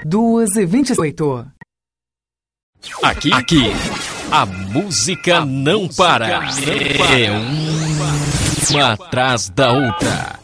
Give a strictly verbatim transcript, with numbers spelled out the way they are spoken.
duas e vinte e oito. Aqui, aqui, a música, a não, música para. não para. É uma atrás da outra.